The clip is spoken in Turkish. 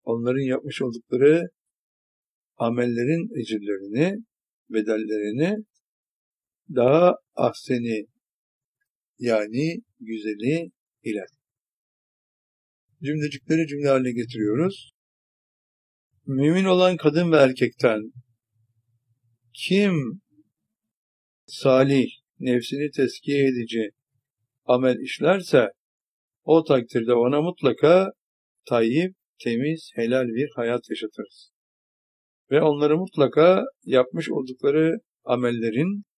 onların yapmış oldukları amellerin ecirlerini, bedellerini daha ahseni, yani güzeli ile. Cümlecikleri cümle haline getiriyoruz. Mümin olan kadın ve erkekten kim salih, nefsini tezkiye edici amel işlerse, o takdirde ona mutlaka tayyip, temiz, helal bir hayat yaşatırız. Ve onları mutlaka yapmış oldukları amellerin